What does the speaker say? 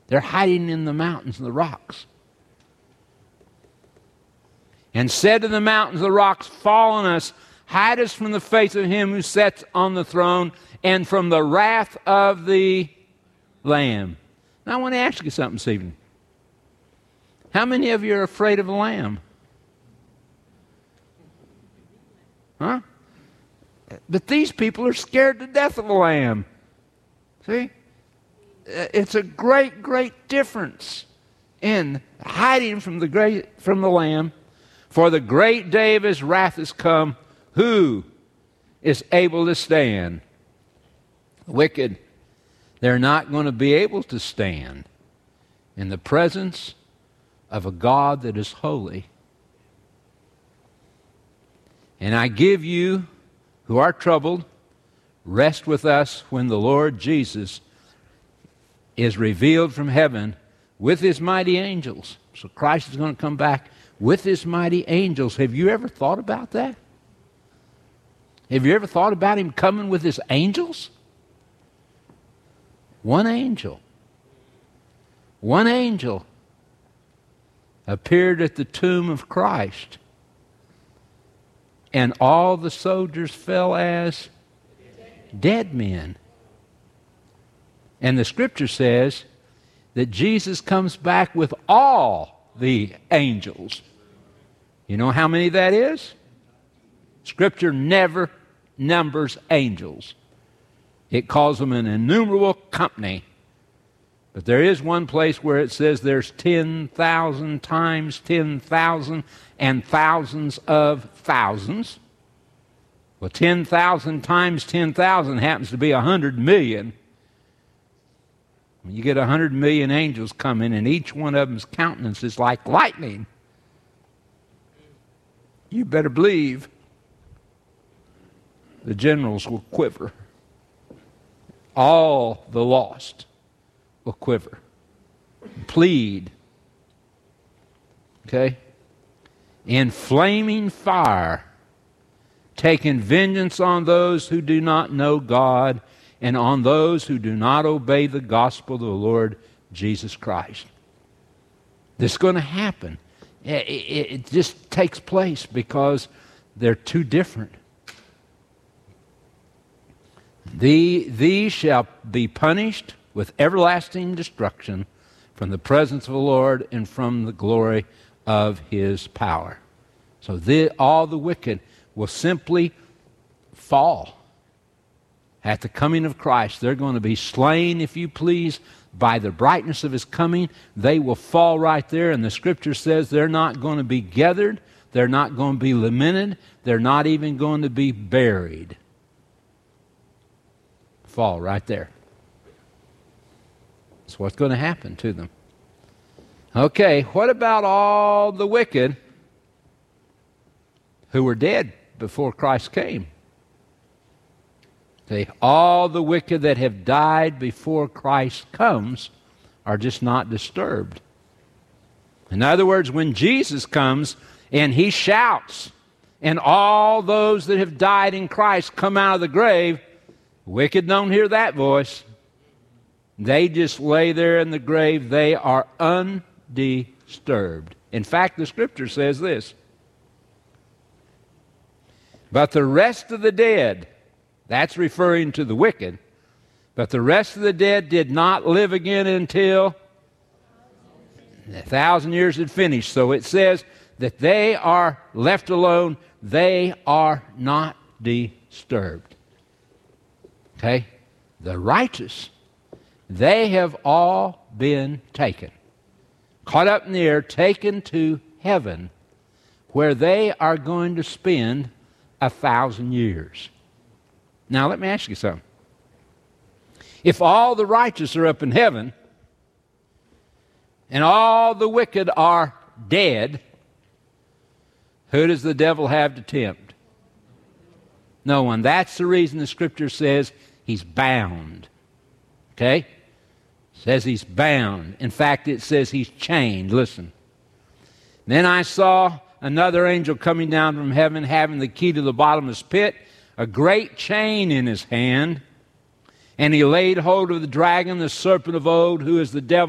They're hiding in the mountains and the rocks. And said to the mountains and the rocks, fall on us, hide us from the face of him who sits on the throne and from the wrath of the Lamb. Now I want to ask you something this evening. How many of you are afraid of a lamb? Huh? But these people are scared to death of a lamb. See? It's a great, great difference in hiding from the lamb. For the great day of his wrath has come. Who is able to stand? The wicked, they're not going to be able to stand in the presence of a God that is holy. And I give you who are troubled, rest with us when the Lord Jesus is revealed from heaven with his mighty angels. So Christ is going to come back with his mighty angels. Have you ever thought about that? Have you ever thought about him coming with his angels? One angel appeared at the tomb of Christ, and all the soldiers fell as dead men. And the scripture says that Jesus comes back with all the angels. You know how many that is? Scripture never numbers angels. It calls them an innumerable company. But there is one place where it says there's 10,000 times 10,000 and thousands of thousands. Well, 10,000 times 10,000 happens to be 100 million. When you get 100 million angels coming, and each one of them's countenance is like lightning, you better believe the generals will quiver. All the lost will quiver, plead. Okay? In flaming fire, taking vengeance on those who do not know God and on those who do not obey the gospel of the Lord Jesus Christ. This is going to happen. It just takes place because they're too different. These shall be punished with everlasting destruction from the presence of the Lord and from the glory of his power. So all the wicked will simply fall at the coming of Christ. They're going to be slain, if you please, by the brightness of his coming. They will fall right there, and the scripture says they're not going to be gathered, they're not going to be lamented, they're not even going to be buried. Fall right there. That's what's going to happen to them. Okay, what about all the wicked who were dead before Christ came? See, all the wicked that have died before Christ comes are just not disturbed. In other words, when Jesus comes and he shouts, and all those that have died in Christ come out of the grave, wicked don't hear that voice. They just lay there in the grave. They are undisturbed. In fact, the scripture says this. But the rest of the dead, that's referring to the wicked, but the rest of the dead did not live again until 1,000 years had finished. So it says that they are left alone. They are not disturbed. Okay? The righteous, they have all been taken, caught up in the air, taken to heaven, where they are going to spend 1,000 years. Now, let me ask you something. If all the righteous are up in heaven, and all the wicked are dead, who does the devil have to tempt? No one. That's the reason the scripture says he's bound. Okay? It says he's bound. In fact, it says he's chained. Listen. Then I saw another angel coming down from heaven, having the key to the bottomless pit, a great chain in his hand. And he laid hold of the dragon, the serpent of old, who is the devil